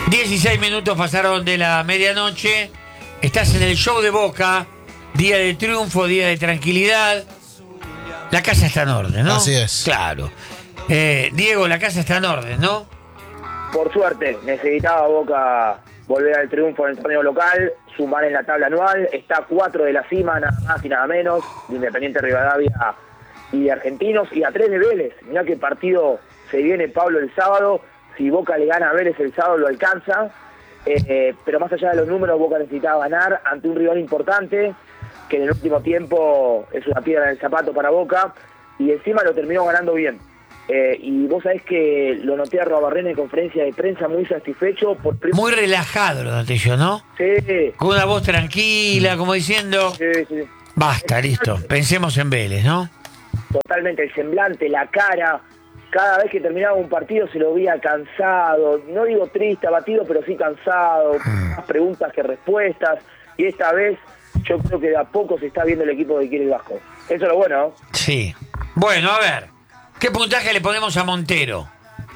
16 minutos pasaron de la medianoche. Estás en el show de Boca. Día de triunfo, día de tranquilidad. La casa está en orden, ¿no? Así es. Claro. Diego, la casa está en orden, ¿no? Por suerte, necesitaba Boca volver al triunfo en el torneo local, sumar en la tabla anual. Está a 4 de la cima, nada más y nada menos, de Independiente Rivadavia y de Argentinos, y a 3 de Vélez. Mirá qué partido se viene, Pablo, el sábado. Si Boca le gana a Vélez el sábado, lo alcanza. Pero más allá de los números, Boca necesitaba ganar ante un rival importante, que en el último tiempo es una piedra en el zapato para Boca, y encima lo terminó ganando bien. Y vos sabés que lo noté a Robarrena en conferencia de prensa muy satisfecho. Muy relajado lo noté yo, ¿no? Sí. Con una voz tranquila, como diciendo... Sí. Basta, listo, pensemos en Vélez, ¿no? Totalmente, el semblante, la cara. Cada vez que terminaba un partido se lo veía cansado. No digo triste, abatido, pero sí cansado. Más preguntas que respuestas. Y esta vez yo creo que de a poco se está viendo el equipo que quiere el Vasco. Eso es lo bueno, ¿no? Sí. Bueno, a ver, ¿qué puntaje le ponemos a Montero?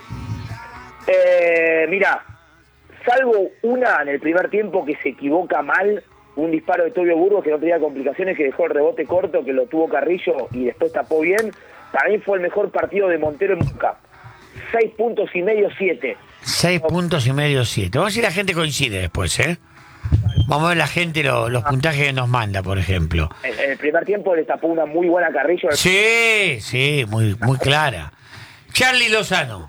Mira, salvo una en el primer tiempo que se equivoca mal, un disparo de Tobio Burgos que no tenía complicaciones, que dejó el rebote corto, que lo tuvo Carrillo y después tapó bien. Para mí fue el mejor partido de Montero en Boca. 6 puntos y medio, 7. 6 puntos y medio, 7. Vamos a ver si la gente coincide después, ¿eh? Vamos a ver la gente los puntajes que nos manda, por ejemplo. En el primer tiempo le tapó una muy buena Carrillo. Sí, muy clara. Charly Lozano.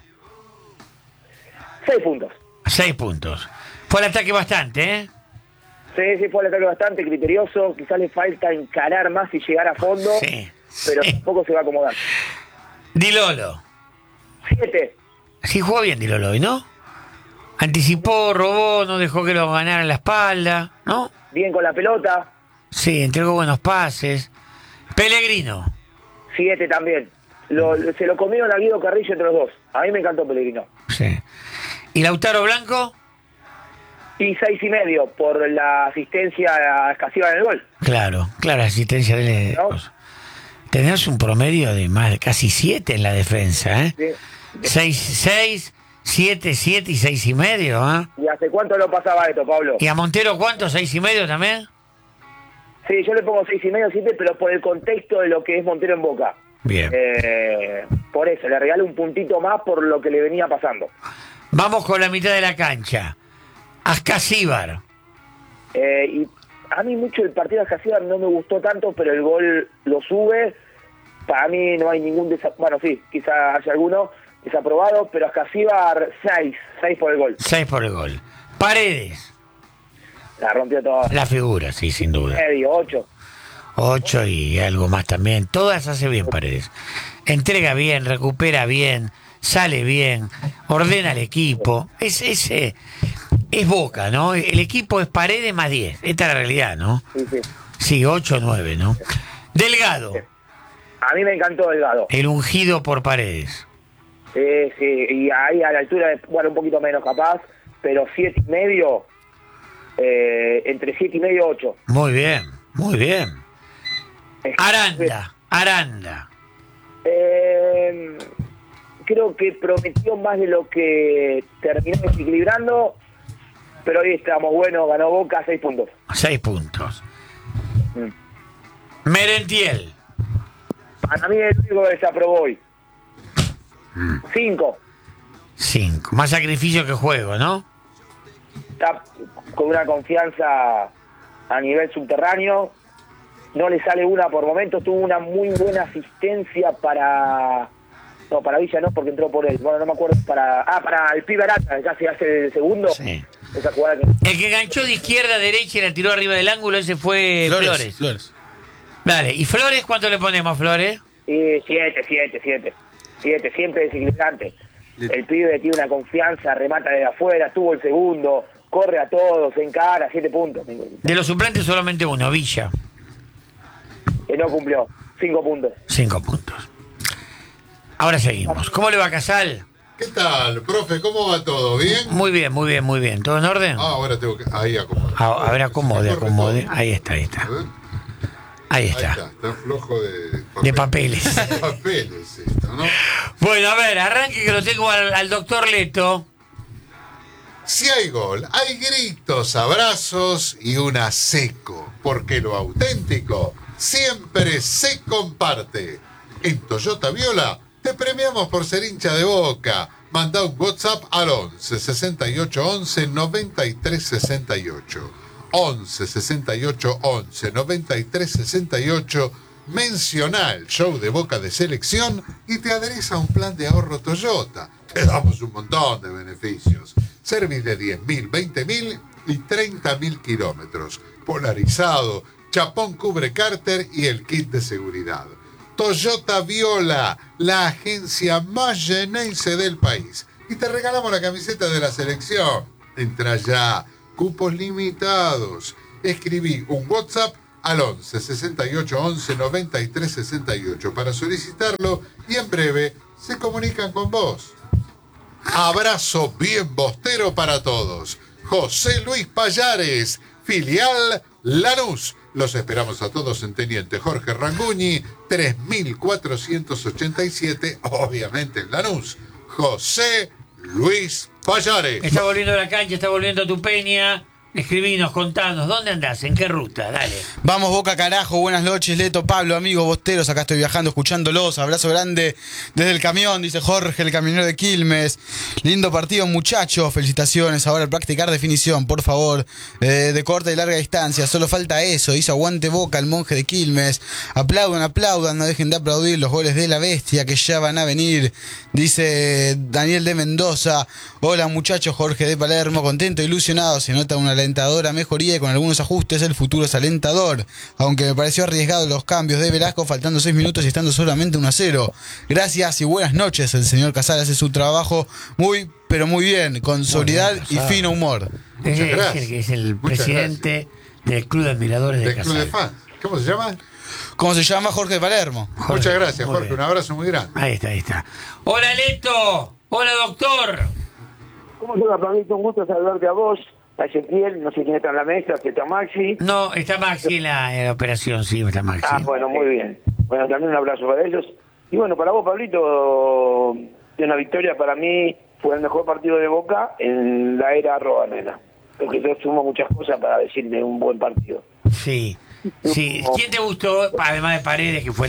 6 puntos. 6 puntos. Fue el ataque bastante, ¿eh? Sí, fue el ataque bastante criterioso. Quizás le falta encarar más y llegar a fondo. Sí. Pero tampoco se va a acomodar. Di Lolo. 7. Sí, jugó bien Di Lolo hoy, ¿no? Anticipó, robó, no dejó que lo ganara en la espalda, ¿no? Bien con la pelota. Sí, entregó buenos pases. Pellegrino. 7 también. Se lo comieron a Guido Carrillo entre los dos. A mí me encantó Pellegrino. Sí. ¿Y Lautaro Blanco? Y 6 y medio por la asistencia a Escasiva en el gol. Claro, asistencia de él. ¿No? Tenés un promedio de más de casi 7 en la defensa, ¿eh? Sí. 6, 7 y 6 y medio, ¿eh? ¿Y hace cuánto lo pasaba esto, Pablo? ¿Y a Montero cuánto? ¿6 y medio también? Sí, yo le pongo 6 y medio, 7, pero por el contexto de lo que es Montero en Boca. Bien. Por eso, le regalo un puntito más por lo que le venía pasando. Vamos con la mitad de la cancha. Ascasíbar. Y a mí mucho el partido de Ascasíbar no me gustó tanto, pero el gol lo sube. Para mí no hay ningún bueno, sí, quizá haya alguno desaprobado, pero Ascasíbar 6 por el gol. 6 por el gol. Paredes. La rompió toda. La figura, sí, sin duda. Medio, 8. 8 y algo más también. Todas hace bien Paredes. Entrega bien, recupera bien, sale bien, ordena al equipo. Es Boca, ¿no? El equipo es Paredes más 10. Esta es la realidad, ¿no? Sí. Sí, 8 o 9, ¿no? Delgado. A mí me encantó Delgado. El ungido por Paredes. Sí, y ahí a la altura, bueno, un poquito menos capaz, pero 7 y medio, entre 7 y medio, 8. Muy bien. Aranda. Creo que prometió más de lo que terminó desequilibrando, pero hoy estamos buenos, ganó Boca, 6 puntos. 6 puntos. Merentiel. Para mí es el único que se aprobó hoy. 5. 5. Más sacrificio que juego, ¿no? Está con una confianza a nivel subterráneo. No le sale una por momentos. Tuvo una muy buena asistencia para... No, para Villa no, porque entró por él. Bueno, no me acuerdo. Para el pibe Arata, que casi hace el segundo. Sí. Esa jugada que... El que ganchó de izquierda a derecha y la tiró arriba del ángulo, ese fue Flores. Vale, ¿y Flores cuánto le ponemos, Flores? 7. Siempre desequilibrante. El pibe tiene una confianza, remata desde afuera, tuvo el segundo, corre a todos, se encara, 7 puntos. De los suplentes solamente uno, Villa. Que no cumplió, 5 puntos. 5 puntos. Ahora seguimos. ¿Cómo le va, Casal? ¿Qué tal, profe? ¿Cómo va todo? ¿Bien? Muy bien. ¿Todo en orden? Ahora tengo que... Ahí acomodar. A ver, acomode. Ahí está. Ahí está. Está flojo de papeles. De papeles esto, ¿no? Bueno, a ver, arranque que lo tengo al doctor Leto. Si hay gol, hay gritos, abrazos y una seco, porque lo auténtico siempre se comparte. En Toyota Viola te premiamos por ser hincha de Boca. Manda un WhatsApp al 11 68 11 93 68. 11 68 11 93 68. Menciona el show de Boca de Selección y te adherís a un plan de ahorro Toyota. Te damos un montón de beneficios. Service de 10.000, 20.000 y 30.000 kilómetros. Polarizado, chapón cubre cárter y el kit de seguridad. Toyota Viola, la agencia más llenense del país. Y te regalamos la camiseta de la selección. Entra ya, cupos limitados. Escribí un WhatsApp al 11 68 11 93 68 para solicitarlo y en breve se comunican con vos. Abrazo bien bostero para todos. José Luis Payares, filial Lanús. Los esperamos a todos en Teniente Jorge Ranguñi, 3487, obviamente en Lanús. José Luis Payares. Está volviendo a la cancha, está volviendo a tu peña. Escribinos, contanos, ¿dónde andás? ¿En qué ruta? Dale. Vamos, Boca, carajo. Buenas noches, Leto, Pablo, amigos bosteros. Acá estoy viajando, escuchándolos. Abrazo grande desde el camión, dice Jorge, el camionero de Quilmes. Lindo partido, muchachos. Felicitaciones. Ahora practicar definición, por favor. De corta y larga distancia. Solo falta eso. Dice aguante Boca, el monje de Quilmes. Aplaudan. No dejen de aplaudir los goles de la bestia que ya van a venir. Dice Daniel de Mendoza. Hola, muchachos. Jorge de Palermo. Contento, ilusionado. Se nota una alentadora mejoría y con algunos ajustes el futuro es alentador, aunque me pareció arriesgado los cambios de Velasco faltando 6 minutos y estando solamente 1-0. Gracias y buenas noches. El señor Casal hace su trabajo muy pero muy bien, con sobriedad y fino humor. Es el presidente del Club de Admiradores de Casal. Club de Fans. ¿Cómo se llama? ¿Cómo se llama? Jorge de Palermo. Jorge, muchas gracias, Jorge. Un abrazo muy grande. Ahí está. Hola, Leto. Hola, doctor. ¿Cómo se va, Pablito? Un gusto saludarte a vos. A Ezequiel, no sé quién está en la mesa, si está Maxi. No, está Maxi en la operación, sí, está Maxi. Bueno, muy bien. Bueno, también un abrazo para ellos. Y bueno, para vos, Pablito, de una victoria para mí fue el mejor partido de Boca en la era Arroba-Nena. Porque yo sumo muchas cosas para decir de un buen partido. Sí. ¿Quién te gustó, además de Paredes, que fue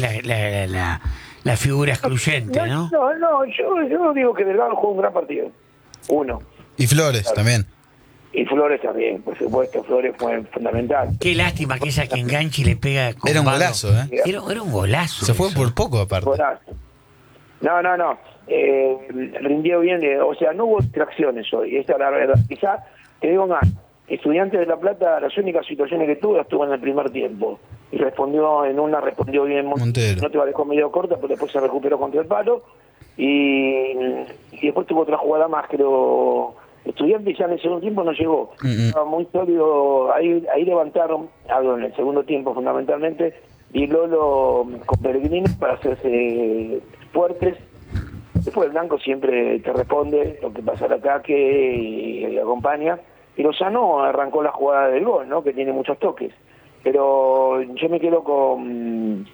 la figura excluyente, no? No, yo digo que Delgado jugó un gran partido. Uno. Y Flores también. Y Flores también, por supuesto, Flores fue fundamental. Qué lástima que esa que enganche y le pega con Era un golazo, ¿eh? Era un golazo. Se fue por poco, aparte. Golazo. No. Rindió bien, o sea, no hubo distracciones hoy. Esta es la verdad. Quizá, te digo más, Estudiantes de La Plata, las únicas situaciones que tuvo estuvo en el primer tiempo. Y respondió bien Montero. No te va a dejar medio corta, pero después se recuperó contra el palo. Y después tuvo otra jugada más, creo. Estudiantes ya en el segundo tiempo no llegó. Estaba muy sólido. Ahí levantaron algo en el segundo tiempo fundamentalmente. Y Lolo con Pellegrini para hacerse fuertes. Después el blanco siempre te responde lo que pasa al ataque y acompaña. Y Lozano arrancó la jugada del gol, ¿no? Que tiene muchos toques. Pero yo me quedo con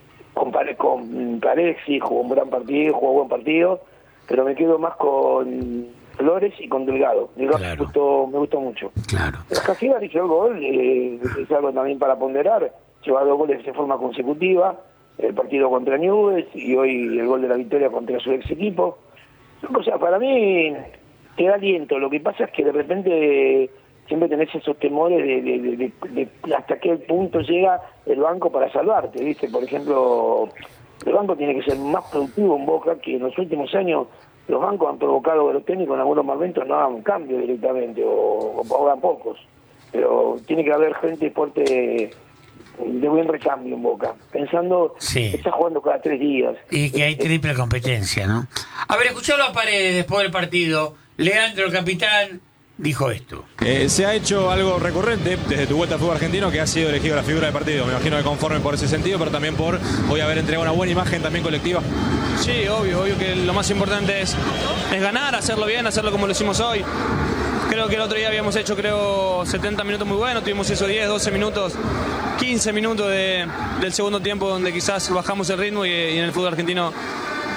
Paredes, sí, jugó un gran partido, jugó buen partido. Pero me quedo más con Flores y con Delgado. Claro. Me gustó mucho. Claro. Casillas hizo el gol, es algo también para ponderar. Lleva 2 goles de forma consecutiva, el partido contra Newell's y hoy el gol de la victoria contra su ex equipo. Son cosas, para mí, te da aliento. Lo que pasa es que de repente siempre tenés esos temores de hasta qué punto llega el banco para salvarte, ¿viste? Por ejemplo, el banco tiene que ser más productivo en Boca, que en los últimos años los bancos han provocado que los técnicos en algunos momentos no hagan cambio directamente o hagan pocos. Pero tiene que haber gente fuerte de buen recambio en Boca, pensando que está jugando cada 3 días. Y que hay triple competencia, ¿no? A ver, escuchalo a Paredes después del partido. Leandro, el capitán, dijo esto. Se ha hecho algo recurrente desde tu vuelta al fútbol argentino, que ha sido elegido la figura del partido. Me imagino que conforme por ese sentido, pero también por hoy haber entregado una buena imagen también colectiva. Sí, obvio que lo más importante es ganar, hacerlo bien, hacerlo como lo hicimos hoy. Creo que el otro día habíamos hecho 70 minutos muy buenos, tuvimos esos 10, 12 minutos, 15 minutos del segundo tiempo donde quizás bajamos el ritmo y en el fútbol argentino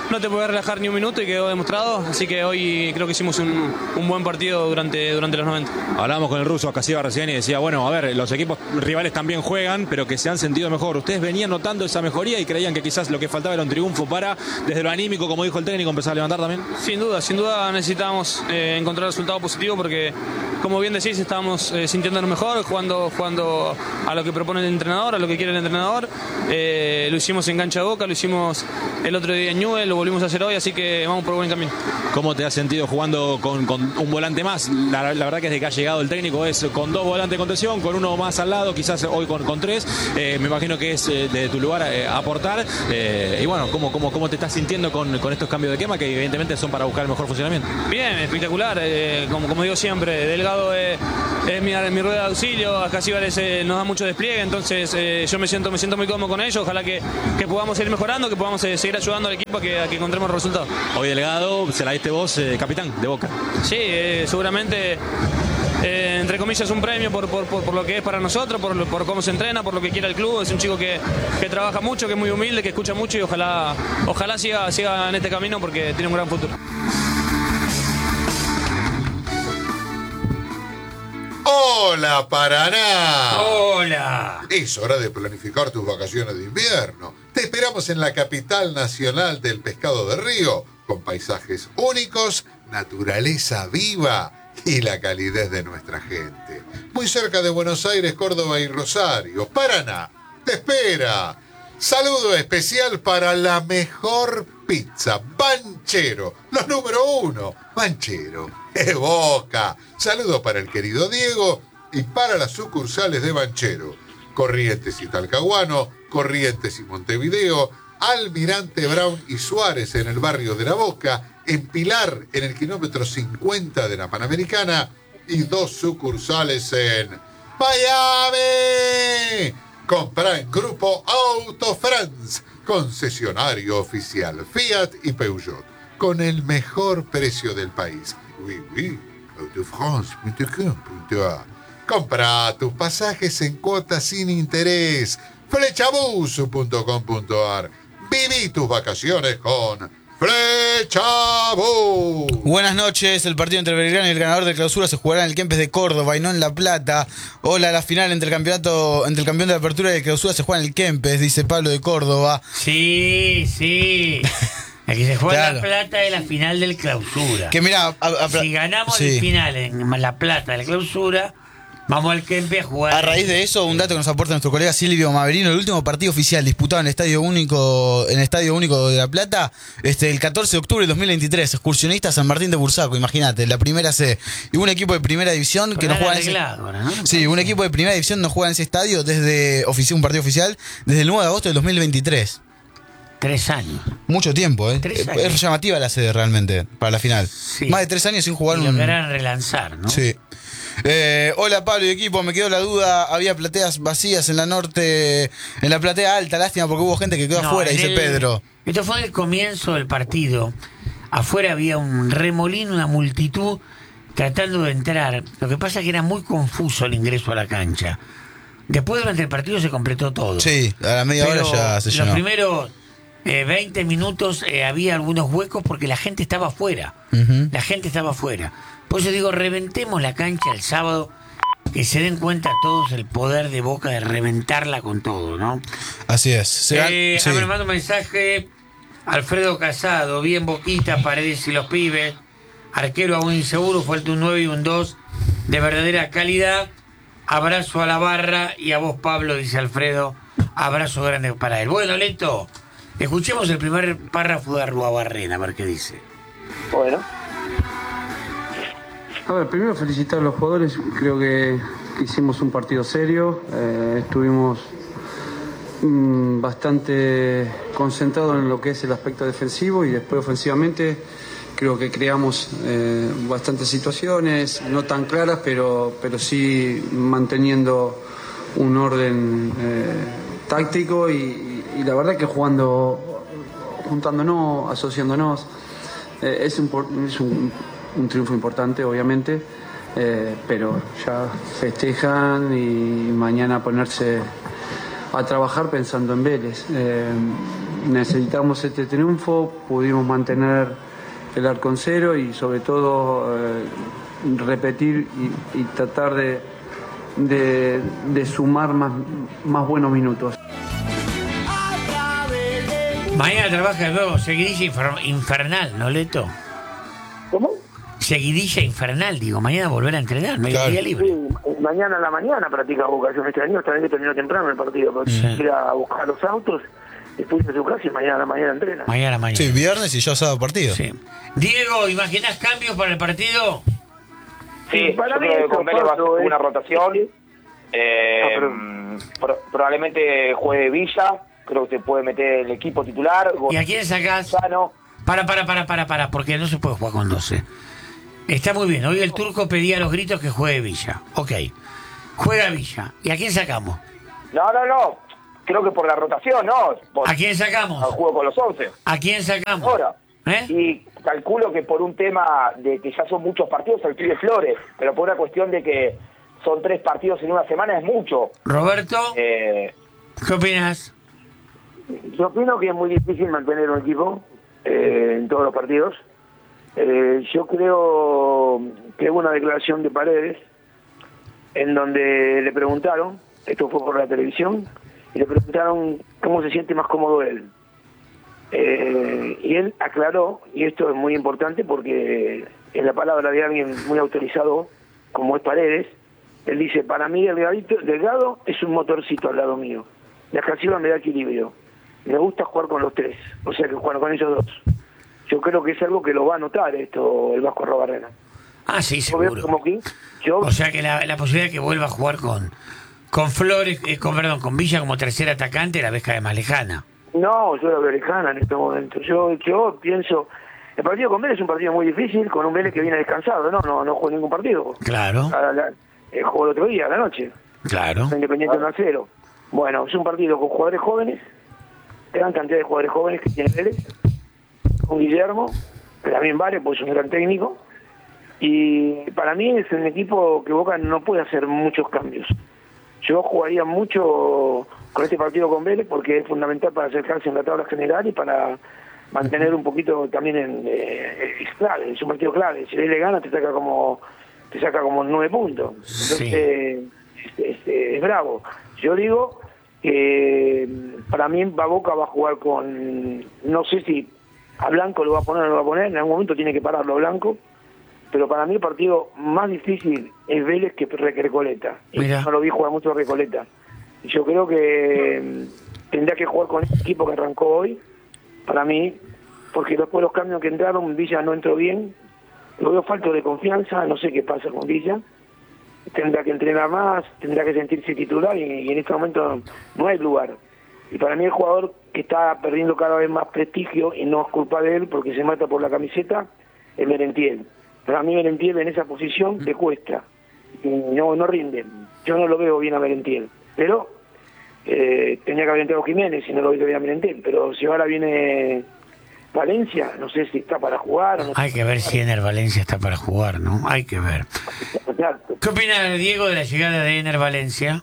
no te puedes relajar ni un minuto y quedó demostrado, así que hoy creo que hicimos un buen partido durante los 90. Hablábamos con el ruso Akasieva recién y decía, bueno, a ver, los equipos rivales también juegan, pero que se han sentido mejor. ¿Ustedes venían notando esa mejoría y creían que quizás lo que faltaba era un triunfo para, desde lo anímico, como dijo el técnico, empezar a levantar también? Sin duda necesitábamos encontrar resultado positivo porque, como bien decís, estábamos sintiéndonos mejor, jugando a lo que propone el entrenador, a lo que quiere el entrenador. Lo hicimos en cancha de Boca, lo hicimos el otro día en Newell, lo volvimos a hacer hoy, así que vamos por buen camino. ¿Cómo te has sentido jugando con un volante más? La verdad que desde que ha llegado el técnico es con 2 volantes de contención, con 1 más al lado, quizás hoy con 3. Me imagino que es desde tu lugar aportar. Y bueno, ¿cómo te estás sintiendo con estos cambios de quema que evidentemente son para buscar el mejor funcionamiento? Bien, espectacular. Como digo siempre, Delgado es mi rueda de auxilio, Akasieva nos da mucho despliegue, entonces yo me siento muy cómodo con ellos. Ojalá que podamos seguir mejorando, que podamos seguir ayudando al equipo a que encontremos resultados. Hoy Delgado, se la diste vos, capitán de Boca. Sí, seguramente, entre comillas, un premio por lo que es para nosotros, por cómo se entrena, por lo que quiere el club. Es un chico que trabaja mucho, que es muy humilde, que escucha mucho y ojalá siga en este camino porque tiene un gran futuro. ¡Hola, Paraná! ¡Hola! Es hora de planificar tus vacaciones de invierno. Te esperamos en la capital nacional del pescado de río, con paisajes únicos, naturaleza viva y la calidez de nuestra gente. Muy cerca de Buenos Aires, Córdoba y Rosario. Paraná te espera. Saludo especial para la mejor pizza, Banchero, los número 1, Banchero, es Boca. Saludo para el querido Diego y para las sucursales de Banchero, Corrientes y Talcahuano, Corrientes y Montevideo, Almirante Brown y Suárez en el barrio de La Boca, en Pilar en el kilómetro 50 de la Panamericana y 2 sucursales en Miami. Compra en Grupo Auto France, concesionario oficial Fiat y Peugeot, con el mejor precio del país. Oui, autofrance.com.ar. Compra tus pasajes en cuotas sin interés. Flechabus.com.ar. Viví tus vacaciones con Flechabus. Buenas noches, el partido entre Belgrano y el ganador de clausura se jugará en el Kempes de Córdoba y no en La Plata. Hola, la final entre el campeón de apertura y de clausura se juega en el Kempes, dice Pablo de Córdoba. Sí. Aquí se juega Claro. La Plata de la final del clausura. Que mira, Si ganamos sí. el final en La Plata de la clausura, vamos al Kempes a jugar. A raíz de eso, un dato que nos aporta nuestro colega Silvio Maverino, el último partido oficial disputado en el Estadio Único de La Plata, el 14 de octubre de 2023, excursionista San Martín de Bursaco, imagínate, la primera C. Y un equipo de primera división que no juega en ese... ahora, ¿no? Sí, un equipo de primera división no juega en ese estadio desde un partido oficial desde el 9 de agosto del 2023. 3 años. Mucho tiempo, ¿eh? 3 años. Es llamativa la sede realmente para la final. Sí. Más de 3 años sin jugar Y lo querrán relanzar, ¿no? Sí. Hola Pablo y equipo, me quedó la duda, había plateas vacías en la norte, en la platea alta, lástima porque hubo gente que quedó afuera, dice Pedro. Esto fue el comienzo del partido. Afuera había un remolino, una multitud tratando de entrar. Lo que pasa es que era muy confuso el ingreso a la cancha. Después durante el partido se completó todo. Sí, a la media hora Pero ya se llenó. Los primeros 20 minutos había algunos huecos porque la gente estaba afuera. Ujú. La gente estaba afuera. Por eso digo, reventemos la cancha el sábado, que se den cuenta todos el poder de Boca de reventarla con todo, ¿no? Así es. Sí. Me manda un mensaje Alfredo Casado, bien Boquita, Paredes y los pibes, arquero aún inseguro, falta un 9 y un 2 de verdadera calidad. Abrazo a la barra y a vos, Pablo, dice Alfredo, abrazo grande para él. Bueno, Leto, escuchemos el primer párrafo de Arruabarrena, a ver qué dice. Bueno, A ver, primero felicitar a los jugadores, creo que hicimos un partido serio, estuvimos bastante concentrados en lo que es el aspecto defensivo y después ofensivamente creo que creamos bastantes situaciones, no tan claras, pero sí manteniendo un orden táctico y la verdad que juntándonos, asociándonos, es un triunfo importante, obviamente, pero ya festejan y mañana ponerse a trabajar pensando en Vélez. necesitamos este triunfo, pudimos mantener el arco en cero y sobre todo repetir y tratar de sumar más buenos minutos. Mañana trabaja de nuevo, seguidilla infernal, ¿no, Leto? ¿Cómo? Seguidilla infernal, digo, mañana volver a entrenar, medio Claro. día libre. Sí, mañana a la mañana practica Boca. Yo este año también terminó temprano el partido, porque ir a buscar los autos, después de su casa y mañana a la mañana entrena. Mañana. Sí, viernes y ya sábado partido. Sí. Diego, ¿imaginás cambios para el partido? Sí, Para yo mí creo que eso con Vélez va a paso ser es- una rotación. Probablemente juegue Villa, creo que se puede meter el equipo titular. ¿Y a quién sacás? Gonzalo. Para, porque no se puede jugar con 12. Está muy bien, hoy el turco pedía a los gritos que juegue Villa. Ok, juega Villa. ¿Y a quién sacamos? No. Creo que por la rotación, ¿no? ¿A quién Al sacamos? juego con los 11. ¿A quién sacamos? Ahora. ¿Eh? Y calculo que por un tema de que ya son muchos partidos al pibe Flores, pero por una cuestión de que son 3 partidos en una semana es mucho. Roberto, Eh, ¿qué opinas? Yo opino que es muy difícil mantener un equipo en todos los partidos. Yo creo que hubo una declaración de Paredes en donde le preguntaron, esto fue por la televisión, y le preguntaron cómo se siente más cómodo él. Y él aclaró, y esto es muy importante porque es la palabra de alguien muy autorizado como es Paredes. Él dice, para mí Delgado es un motorcito al lado mío. La Casiva me da equilibrio. Me gusta jugar con los 3, o sea que jugar con ellos 2. Yo creo que es algo que lo va a notar esto el Vasco Arrobarrena. Ah, sí, Yo veo seguro. como que yo O sea que la posibilidad de que vuelva a jugar con Flores, con Villa como tercer atacante, la vez cada vez más lejana. no, yo la veo lejana en este momento. Yo pienso, el partido con Vélez es un partido muy difícil, con un Vélez que viene descansado, no jugó ningún partido. Claro, Jugó el otro día, a la noche, claro. Independiente 1-0. Bueno, es un partido con jugadores jóvenes, gran cantidad de jugadores jóvenes que tiene Vélez, con Guillermo, que también vale, pues es un gran técnico, y para mí es un equipo que Boca no puede hacer muchos cambios. Yo jugaría mucho con este partido con Vélez porque es fundamental para acercarse en la tabla general y para mantener un poquito también es clave, es un partido clave. Si Vélez gana te saca como 9 puntos. Entonces es bravo. Yo digo que para mí Boca va a jugar con, no sé si a Blanco lo va a poner o no lo va a poner, en algún momento tiene que pararlo a Blanco, pero para mí el partido más difícil es Vélez que Recoleta. Y Mira. no lo vi jugar mucho a Recoleta. Y yo creo que tendría que jugar con este equipo que arrancó hoy, para mí, porque después los cambios que entraron, Villa no entró bien, lo veo falto de confianza, no sé qué pasa con Villa, tendrá que entrenar más, tendrá que sentirse titular y en este momento no hay lugar. Y para mí el jugador que está perdiendo cada vez más prestigio, y no es culpa de él porque se mata por la camiseta, es Merentiel. Para mí Merentiel en esa posición le cuesta, y no rinde. Yo no lo veo bien a Merentiel, pero tenía que haber entrado Jiménez y no lo veo bien a Merentiel. Pero si ahora viene Valencia, no sé si está para jugar o no. Hay que ver si Ener Valencia está para jugar, ¿no? Hay que ver. Exacto. ¿Qué opina Diego de la llegada de Ener Valencia?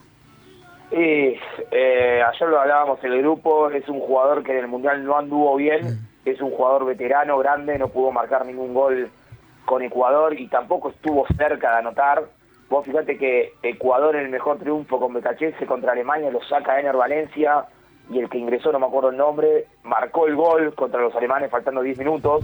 Ayer lo hablábamos en el grupo, es un jugador que en el Mundial no anduvo bien, es un jugador veterano, grande, no pudo marcar ningún gol con Ecuador y tampoco estuvo cerca de anotar. Vos fíjate que Ecuador en el mejor triunfo con Becachese contra Alemania lo saca Ener Valencia y el que ingresó, no me acuerdo el nombre, marcó el gol contra los alemanes faltando 10 minutos.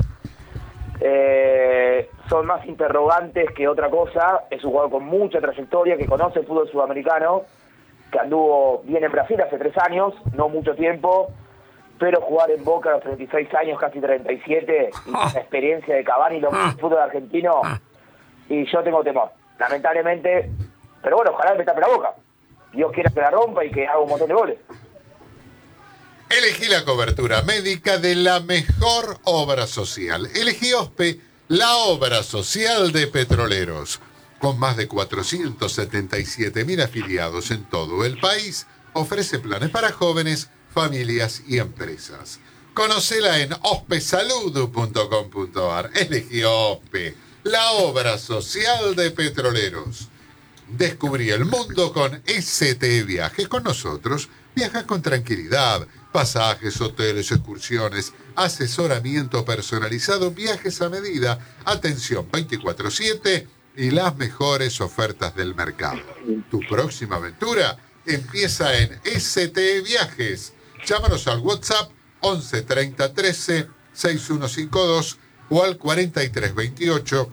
Son más interrogantes que otra cosa. Es un jugador con mucha trayectoria, que conoce el fútbol sudamericano, que anduvo bien en Brasil hace 3 años, no mucho tiempo, pero jugar en Boca a los 36 años, casi 37, y la experiencia de Cavani, lo el fútbol argentino, y yo tengo temor, lamentablemente, pero bueno, ojalá me tape la boca. Dios quiera que la rompa y que haga un montón de goles. Elegí la cobertura médica de la mejor obra social. Elegí OSPE, la obra social de Petroleros. Con más de 477.000 afiliados en todo el país, ofrece planes para jóvenes, familias y empresas. Conocela en ospesalud.com.ar. Elegí OSPE, la obra social de Petroleros. Descubrí el mundo con ST Viajes. Con nosotros viajas con tranquilidad, Pasajes, hoteles, excursiones, asesoramiento personalizado, viajes a medida, atención 24/7 y las mejores ofertas del mercado. Tu próxima aventura empieza en ST Viajes. Llámanos al WhatsApp 11 30 13 6152 o al 43 28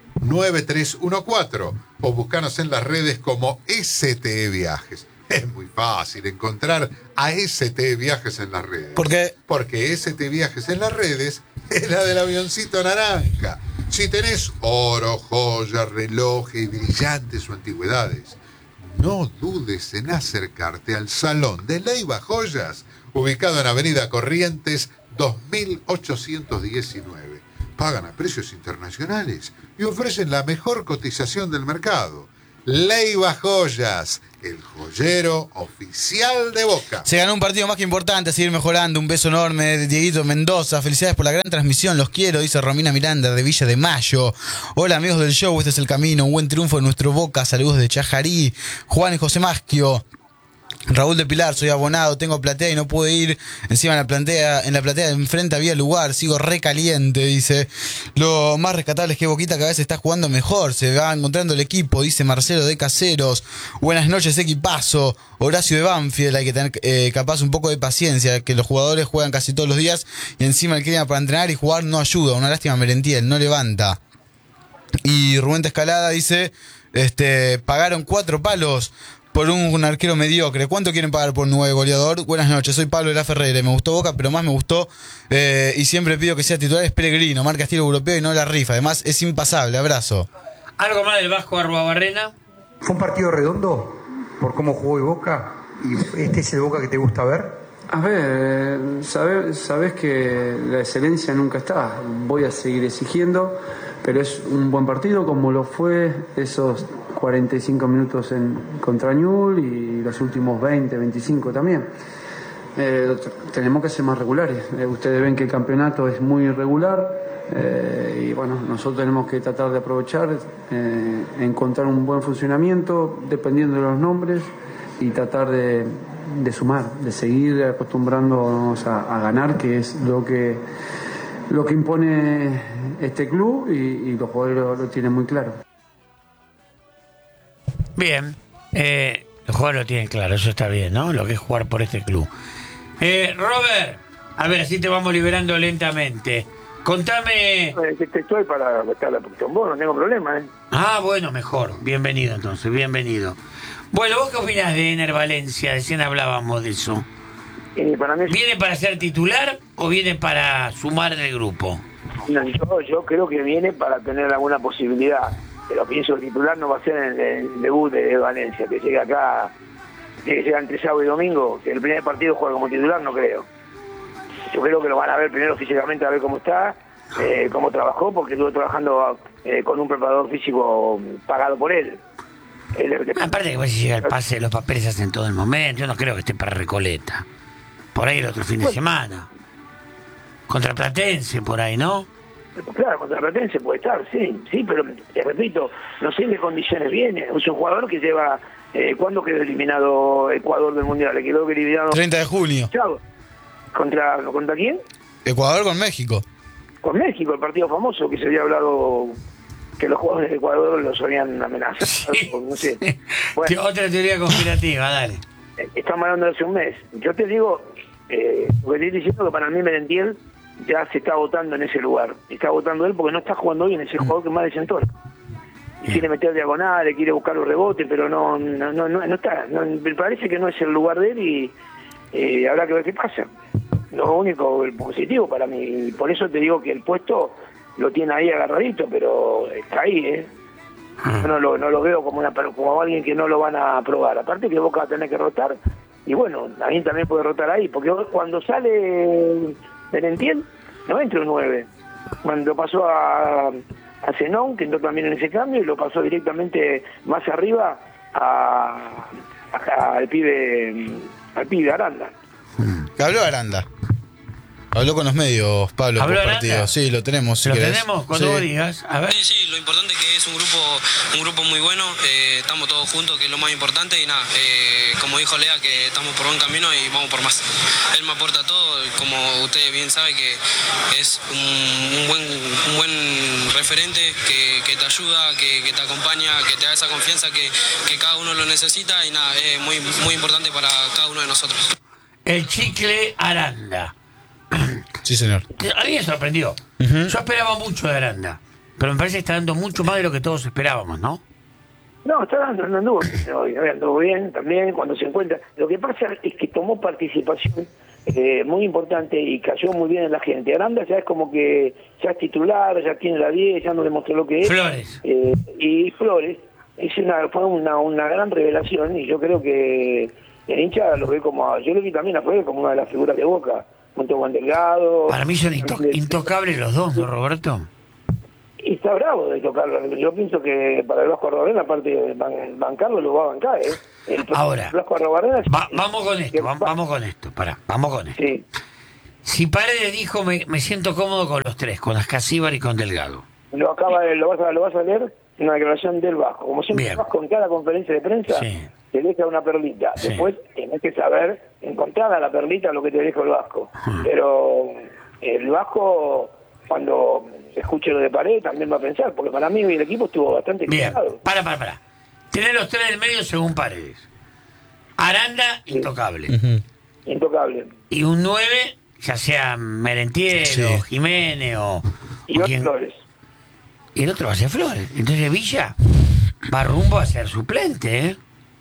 9314 o buscanos en las redes como ST Viajes. Es muy fácil encontrar a ST Viajes en las redes. ¿Por qué? Porque ST Viajes en las redes es la del avioncito naranja. Si tenés oro, joyas, relojes, brillantes o antigüedades, no dudes en acercarte al Salón de Leiva Joyas, ubicado en Avenida Corrientes 2819. Pagan a precios internacionales y ofrecen la mejor cotización del mercado. Leiva Joyas, el joyero oficial de Boca. Se ganó un partido más que importante, a seguir mejorando. Un beso enorme de Dieguito Mendoza. Felicidades por la gran transmisión, los quiero, dice Romina Miranda de Villa de Mayo. Hola amigos del show, este es el camino. Un buen triunfo de nuestro Boca, saludos de Chajarí. Juan y José Maschio. Raúl de Pilar, soy abonado, tengo platea y no pude ir. Encima en la platea de enfrente había lugar, sigo recaliente, dice. Lo más rescatable es que Boquita cada vez está jugando mejor, se va encontrando el equipo, dice Marcelo de Caseros. Buenas noches, equipazo. Horacio de Banfield, hay que tener capaz un poco de paciencia, que los jugadores juegan casi todos los días y encima el clima para entrenar y jugar no ayuda. Una lástima Merentiel, no levanta. Y Rubén de Escalada dice, pagaron 4 palos por un arquero mediocre. ¿Cuánto quieren pagar por un 9 goleador? Buenas noches, soy Pablo de la Ferrera. Me gustó Boca, pero más me gustó y siempre pido que sea titular es Pellegrino, marca estilo europeo y no la rifa. Además es impasable. Abrazo. ¿Algo más del Vasco Arruabarrena? Fue un partido redondo por cómo jugó el Boca. ¿Y este es el Boca que te gusta ver? A ver, sabes que la excelencia nunca está. Voy a seguir exigiendo, pero es un buen partido como lo fue esos 45 minutos contra Ñul y los últimos 20, 25 también. Tenemos que ser más regulares. Ustedes ven que el campeonato es muy irregular y bueno, nosotros tenemos que tratar de aprovechar, encontrar un buen funcionamiento dependiendo de los nombres y tratar de sumar, de seguir acostumbrándonos a ganar, que es lo que impone este club y los jugadores lo tienen muy claro. Bien, los jugadores lo tienen claro, eso está bien, ¿no? Lo que es jugar por este club. Robert, a ver, así te vamos liberando lentamente. Contame... Estoy para estar la posición, vos no tengo problema, ¿eh? Ah, bueno, mejor. Bienvenido entonces, bienvenido. Bueno, ¿vos qué opinás de Ener Valencia? Recién hablábamos de eso. Para mí... ¿Viene para ser titular o viene para sumar en el grupo? No, yo creo que viene para tener alguna posibilidad. Pero pienso que el titular no va a ser en el debut de Valencia, que llega acá, que llega entre sábado y domingo, que el primer partido juega como titular, no creo. Yo creo que lo van a ver primero físicamente, a ver cómo está, cómo trabajó, porque estuvo trabajando con un preparador físico pagado por él. Aparte que si llega el pase, los papeles se hacen todo el momento, yo no creo que esté para Recoleta. Por ahí el otro fin de semana. Contra Platense, por ahí, ¿no? Claro, contra Platense puede estar, sí, pero te repito, no sé en qué condiciones viene. Es un jugador que lleva... ¿Cuándo quedó eliminado Ecuador del Mundial? ¿Le quedó eliminado? 30 de junio. Chavo. ¿Contra quién? Ecuador con México. Con México, el partido famoso que se había hablado que los jugadores de Ecuador los habían amenazado. Sí. No sé. Bueno, otra teoría conspirativa, dale. Estamos hablando de hace un mes. Yo te digo, lo que estoy diciendo que para mí Merentiel ya se está votando en ese lugar. Está votando él porque no está jugando bien, ese jugador que más desentona. Y quiere meter diagonales, quiere buscar los rebotes, pero no está. Me parece que no es el lugar de él y habrá que ver qué pasa. Lo único, el positivo para mí. Por eso te digo que el puesto lo tiene ahí agarradito, pero está ahí, ¿eh? Yo no lo veo como alguien que no lo van a aprobar. Aparte que Boca va a tener que rotar, y bueno, alguien también puede rotar ahí, porque cuando sale Merentiel, no entra un 9. Cuando pasó a Zenón, que entró también en ese cambio, y lo pasó directamente más arriba al pibe Aranda. ¿Qué habló Aranda? Habló con los medios, Pablo, ¿Habló por Aranda? partido. Sí, lo tenemos. Si ¿Lo querés. tenemos? Cuando Sí. vos digas. A ver. Sí, sí, lo importante es que es un grupo muy bueno, estamos todos juntos, que es lo más importante, y nada, como dijo Lea, que estamos por buen camino y vamos por más. Él me aporta todo, como ustedes bien saben, que es un buen referente, que te ayuda, que te acompaña, que te da esa confianza que cada uno lo necesita, y nada, es muy importante para cada uno de nosotros. El Chicle Aranda. Sí, señor. A mí me sorprendió. Yo esperaba mucho de Aranda, pero me parece que está dando mucho más de lo que todos esperábamos, ¿no? No, está dando, no anduvo bien también cuando se encuentra. Lo que pasa es que tomó participación muy importante y cayó muy bien en la gente. Aranda ya es como que ya es titular, ya tiene la 10, ya nos demostró lo que es. Flores. Y Flores fue una gran revelación, y yo creo que el hincha lo ve como, yo lo vi también a Flores como una de las figuras de Boca, junto a Juan Delgado. Para mí son intocables los dos, ¿no, Roberto? Y está bravo de tocarlo. Yo pienso que para el Vasco Arrobarrena, aparte de bancarlo, lo va a bancar, ¿eh? Ahora, Vasco Arrobarrena, vamos con esto, vamos con esto, vamos con esto. Sí. Si Paredes dijo, me siento cómodo con los tres, con Ascasíbar y con Delgado. Lo vas a leer, una declaración del Vasco. Como siempre, Bien. el Vasco en cada conferencia de prensa Sí. te deja una perlita. Sí. Después tenés que saber encontrar a la perlita lo que te deja el Vasco. Pero el Vasco, cuando escuche lo de Paredes, también va a pensar, porque para mí el equipo estuvo bastante Bien, equilibrado. para. Tener los tres del medio según Paredes. Aranda, intocable. Intocable. Y un 9, ya sea Merentiel Sí. o Jiménez Y o los quien- Flores. Y el otro va a ser Flores. Entonces Villa va rumbo a ser suplente, ¿eh?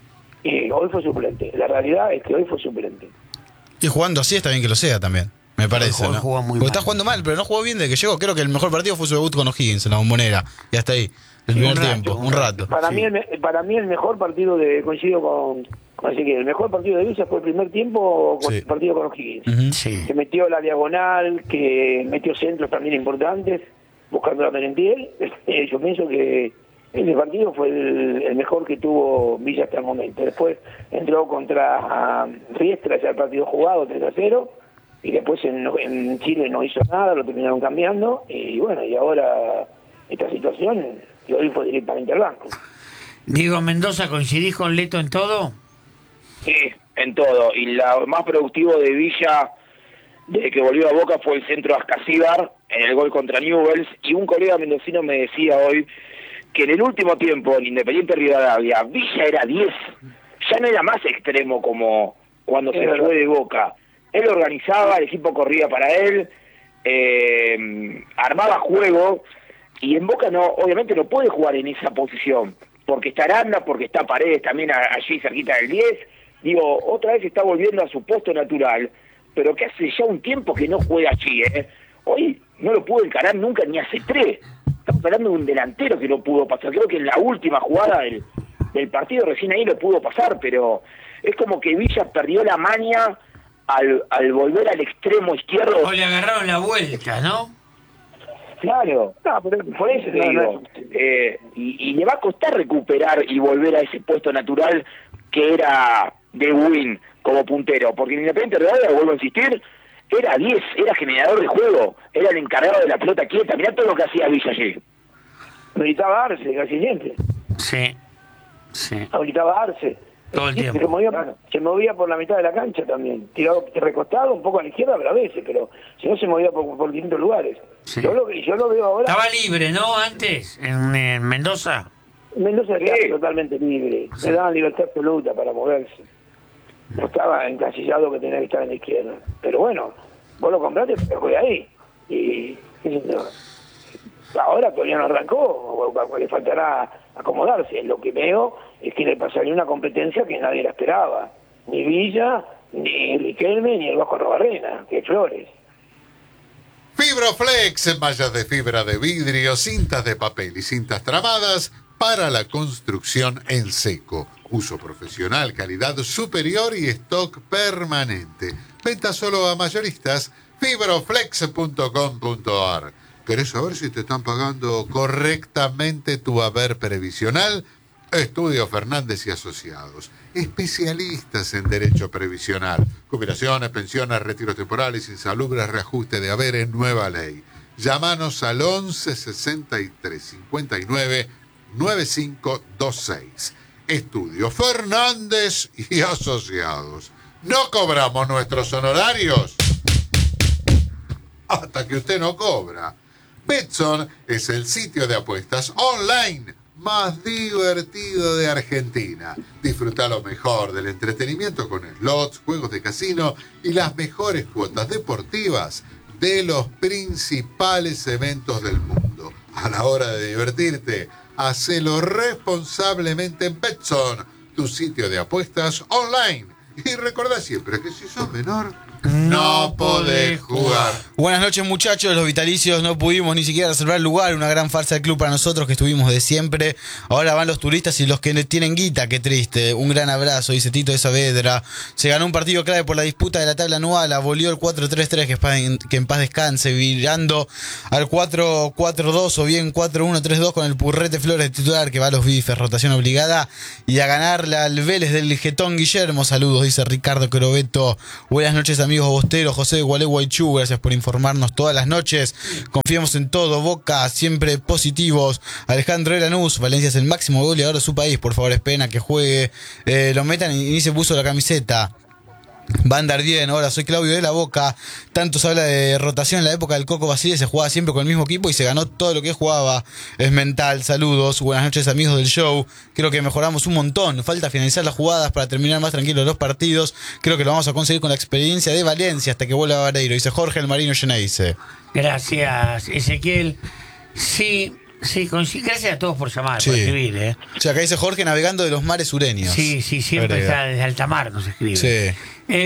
Y hoy fue suplente. La realidad es que hoy fue suplente. Y jugando así está bien que lo sea también. Me parece, Hoy ¿no? jugó muy Porque mal. está jugando mal, pero no jugó bien desde que llegó. Creo que el mejor partido fue su debut con O'Higgins en la Bombonera. Y hasta ahí. El primer tiempo. Un rato. Para, Sí. para mí el mejor partido coincido con Ezequiel, el mejor partido de Villa fue el primer tiempo con Sí. el partido con O'Higgins. Ujú. Sí. Que metió la diagonal, que metió centros también importantes, buscando a Merentiel. Yo pienso que ese partido fue el mejor que tuvo Villa hasta el momento. Después entró contra Riestra, ya el partido jugado 3-0, y después en Chile no hizo nada, lo terminaron cambiando, y bueno, y ahora esta situación, y hoy fue directamente al banco. Diego Mendoza, ¿coincidís con Leto en todo? Sí, en todo. Y lo más productivo de Villa, desde que volvió a Boca, fue el centro de Ascasíbar en el gol contra Newell's. Y un colega mendocino me decía hoy que en el último tiempo, en Independiente Rivadavia, Villa era 10. Ya no era más extremo como cuando se fue de Boca. Él organizaba, el equipo corría para él, armaba juego, y en Boca no, obviamente no puede jugar en esa posición, porque está Aranda, porque está Paredes también allí cerquita del 10. Digo, otra vez está volviendo a su puesto natural, pero que hace ya un tiempo que no juega allí, ¿eh? Hoy no lo pudo encarar nunca ni hace 3. Estamos hablando de un delantero que no pudo pasar. Creo que en la última jugada del partido recién ahí lo pudo pasar, pero es como que Villa perdió la maña al volver al extremo izquierdo. O le agarraron la vuelta, ¿no? Claro, no, pero por eso te digo, y le va a costar recuperar y volver a ese puesto natural que era de Win como puntero, porque en Independiente Rivadavia, vuelvo a insistir, era 10, era generador de juego, era el encargado de la pelota quieta. Mirá todo lo que hacía Villa allí. Habilitaba a Arce, casi siempre. Sí. Sí. Habilitaba a Arce. Todo el Sí, tiempo. se movía por la mitad de la cancha también. Tirado recostado un poco a la izquierda, pero a veces, pero si no se movía por distintos lugares. Sí. Yo lo veo ahora. Estaba libre, ¿no? Antes, en Mendoza. Mendoza está Sí. totalmente libre. Le daban libertad absoluta para moverse. No estaba encasillado que tenía que estar en la izquierda. Pero bueno, vos lo compraste, pero juega ahí. Y qué sé yo. Ahora todavía no arrancó, o le faltará acomodarse. Lo que veo es que le pasaría una competencia que nadie la esperaba. Ni Villa, ni Riquelme, ni el Vasco Arrobarrena, que Flores. Fibroflex, en mallas de fibra de vidrio, cintas de papel y cintas tramadas para la construcción en seco. Uso profesional, calidad superior y stock permanente. Venta solo a mayoristas. Fibroflex.com.ar. ¿Querés saber si te están pagando correctamente tu haber previsional? Estudio Fernández y Asociados, especialistas en derecho previsional, jubilaciones, pensiones, retiros temporales, insalubres, reajuste de haberes, nueva ley. Llámanos al 11 63 59 9526. Estudio Fernández y Asociados. No cobramos nuestros honorarios hasta que usted no cobra. Betson es el sitio de apuestas online más divertido de Argentina. Disfruta lo mejor del entretenimiento con slots, juegos de casino y las mejores cuotas deportivas de los principales eventos del mundo. A la hora de divertirte, hacelo responsablemente en Betson, tu sitio de apuestas online. Y recordá siempre que si sos menor, no podés jugar. Buenas noches, muchachos. Los vitalicios no pudimos ni siquiera reservar lugar. Una gran farsa del club para nosotros que estuvimos de siempre. Ahora van los turistas y los que tienen guita. Qué triste. Un gran abrazo, dice Tito de Saavedra. Se ganó un partido clave por la disputa de la tabla anual. Abolió el 4-3-3, que en paz descanse, virando al 4-4-2 o bien 4-1-3-2 con el Purrete Flores titular que va a los bifes, rotación obligada. Y a ganarle al Vélez del Getón Guillermo. Saludos, dice Ricardo Corobeto. Buenas noches, amigos bosteros. José de Gualeguaychú, gracias por informarnos todas las noches. Confiamos en todo. Boca, siempre positivos. Alejandro de Lanús, Valencia es el máximo goleador de su país. Por favor, es pena que juegue. Lo metan y ni se puso la camiseta. Va a andar bien. Ahora soy Claudio de la Boca. Tanto se habla de rotación en la época del Coco Basile. Se jugaba siempre con el mismo equipo y se ganó todo lo que jugaba. Es mental. Saludos. Buenas noches, amigos del show. Creo que mejoramos un montón. Falta finalizar las jugadas para terminar más tranquilos los partidos. Creo que lo vamos a conseguir con la experiencia de Valencia hasta que vuelva Vareiro. Dice Jorge el Marino Geneise. Gracias, Ezequiel. Sí, gracias a todos por llamar, por escribir. O sea, acá dice Jorge navegando de los mares sureños. Sí, siempre está desde alta mar, nos escribe. Sí.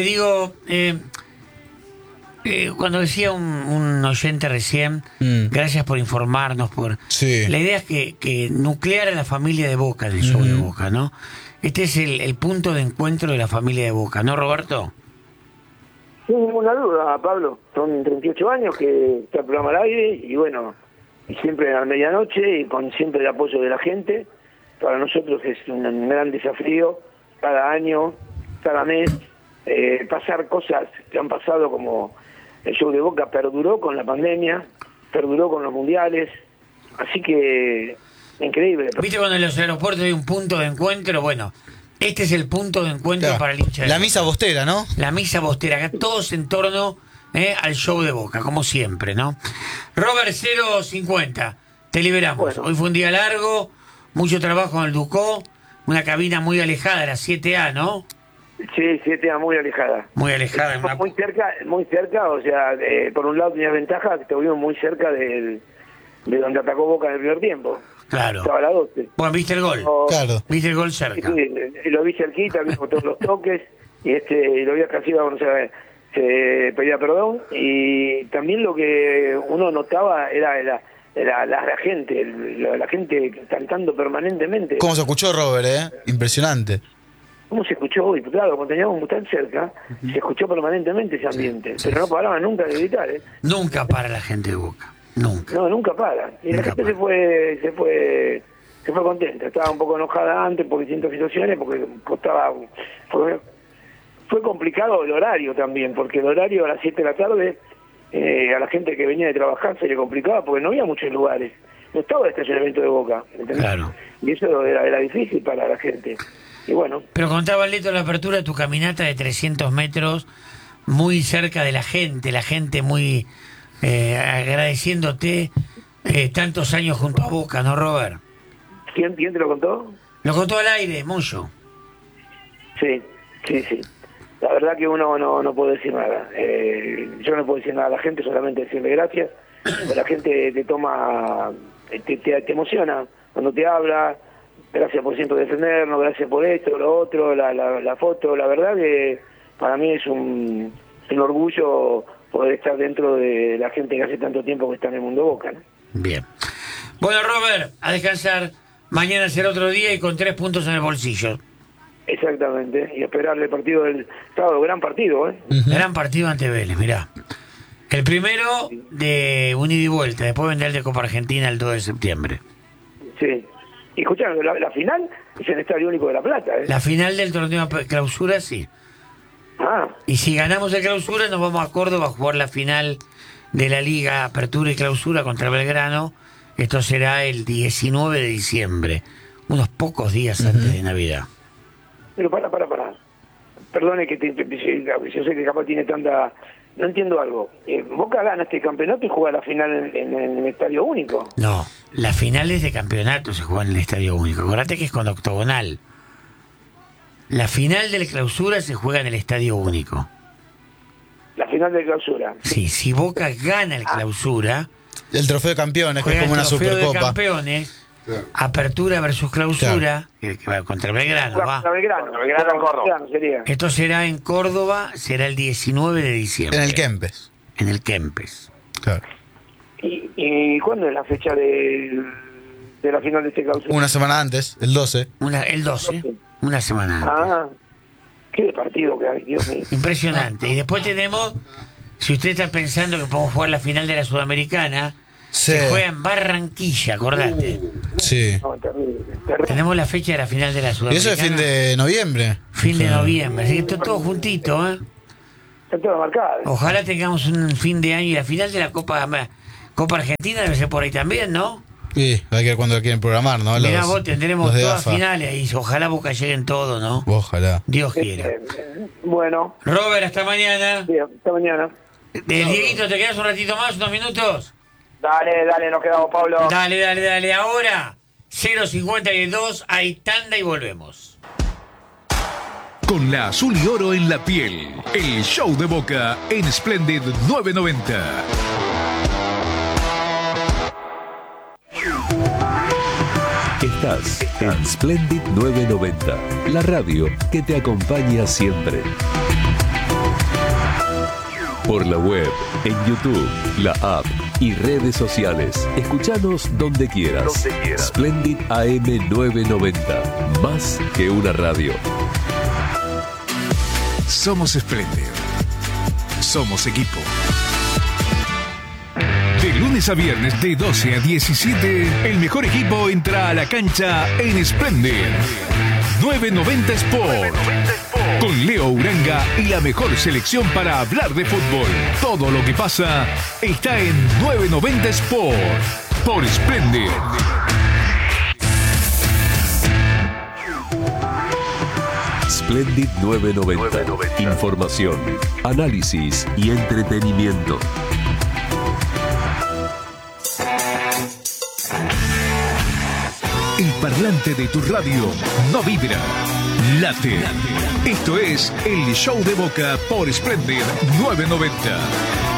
Cuando decía un oyente recién, gracias por informarnos. La idea es que nuclear a la familia de Boca del show de Boca, ¿no? Este es el punto de encuentro de la familia de Boca, ¿no, Roberto? Sin ninguna duda, Pablo. Son 38 años que está el programa al aire y bueno, y siempre a la medianoche y con siempre el apoyo de la gente. Para nosotros es un gran desafío cada año, cada mes, pasar cosas que han pasado como el show de Boca perduró con la pandemia, perduró con los mundiales, así que increíble. ¿Viste cuando en los aeropuertos hay un punto de encuentro? Bueno, este es el punto de encuentro para el hincha de la Boca. misa bostera, ¿no? La misa bostera, acá todos en torno al show de Boca, como siempre, ¿no? Robert 050, te liberamos. Bueno. Hoy fue un día largo, mucho trabajo en el Ducó, una cabina muy alejada de la 7A, ¿no? Sí, 7A muy alejada. Muy alejada. Muy cerca, o sea, por un lado tenías ventaja que estuvimos muy cerca de donde atacó Boca en el primer tiempo. Claro. Estaba a la 12. Bueno, viste el gol. Claro. Viste el gol cerca. Sí, lo vi cerquita, vi todos los toques, y lo vi casi cuando se pedía perdón, y también lo que uno notaba era la gente, la gente cantando permanentemente. ¿Cómo se escuchó, Robert, Impresionante. ¿Cómo se escuchó hoy? Claro, cuando teníamos tan cerca, se escuchó permanentemente ese ambiente, pero no paraba nunca de gritar, Nunca para la gente de Boca, nunca. No, nunca para. Y la gente se fue contenta, estaba un poco enojada antes por distintas situaciones, porque fue complicado el horario también, porque el horario a las 7 de la tarde, a la gente que venía de trabajar se le complicaba porque no había muchos lugares. No estaba el estacionamiento de Boca, ¿entendés? Claro. Y eso era difícil para la gente. Y bueno. Pero contaba, Leto, en la apertura de tu caminata de 300 metros, muy cerca de la gente muy agradeciéndote tantos años junto a Boca, ¿no, Robert? ¿Quién te lo contó? Lo contó al aire, Moyo. Sí. La verdad que uno no puede decir nada. Yo no puedo decir nada a la gente, solamente decirle gracias. La gente te toma, te emociona cuando te habla. Gracias por siempre defendernos, gracias por esto, lo otro, la foto. La verdad que para mí es un orgullo poder estar dentro de la gente que hace tanto tiempo que está en el mundo Boca, ¿no? Bien. Bueno, Robert, a descansar. Mañana será otro día y con 3 puntos en el bolsillo. Exactamente, y esperarle el partido del sábado, gran partido, Gran partido ante Vélez, mirá. El primero de un ida y vuelta, después vendrá el de Copa Argentina el 2 de septiembre. Sí. Y escuchame, la final Es el Estadio Único de La Plata, ¿eh? La final del torneo clausura, sí. Ah, Y si ganamos el clausura, nos vamos a Córdoba a jugar la final de la Liga Apertura y Clausura contra Belgrano. Esto será el 19 de diciembre, unos pocos días antes de Navidad. pero para. Perdone que yo sé que capaz tiene tanta... No entiendo algo. Boca gana este campeonato y juega la final en el Estadio Único. No, las finales de campeonato se juegan en el Estadio Único. Acordate que es con octogonal. La final de la clausura se juega en el Estadio Único. La final de clausura. Sí, si Boca gana el clausura, El trofeo de campeones, que es juega como el una trofeo de supercopa. campeones, apertura versus clausura, que va contra Belgrano, va. Belgrano en Córdoba. Sería. Esto será en Córdoba, será el 19 de diciembre. En el Kempes. En el Kempes. Claro. ¿Y cuándo es la fecha de la final de este clausura? Una semana antes, el 12. El 12, una semana antes. Ah, qué partido que hay, Dios mío. Impresionante. Y después tenemos, si usted está pensando que podemos jugar la final de la Sudamericana, Sí. se juega en Barranquilla, acordate. Sí. No, terrible. Tenemos la fecha de la final de la Y Sudamericana. eso es fin de noviembre. Fin de noviembre. Así que esto todo juntito, ¿eh? Está todo marcado. Ojalá tengamos un fin de año y la final de la Copa Argentina debe ser por ahí también, ¿no? Sí, hay que ver cuándo lo quieren programar, ¿no? Mirá vos, tendremos los de todas AFA. finales y ojalá Boca lleguen todo, ¿no? Ojalá. Dios quiera. Bueno, Robert, hasta mañana. bien, hasta mañana. Dieguito, ¿te quedas un ratito más, unos minutos? Dale, nos quedamos, Pablo. Dale. Ahora, 0:52, hay tanda y volvemos. Con la azul y oro en la piel, el show de Boca en Splendid 990. Estás en Splendid 990, la radio que te acompaña siempre. Por la web, en YouTube, la app y redes sociales. Escuchanos donde quieras. Splendid AM 990, más que una radio. Somos Splendid. Somos equipo. De lunes a viernes de 12 a 17, el mejor equipo entra a la cancha en Splendid 990 Sport. Con Leo Uranga y la mejor selección para hablar de fútbol. Todo lo que pasa está en 990 Sport. Por Splendid. Splendid 990. Información, análisis y entretenimiento. El parlante de tu radio no vibra, late. Esto es el show de Boca por Splendid 990.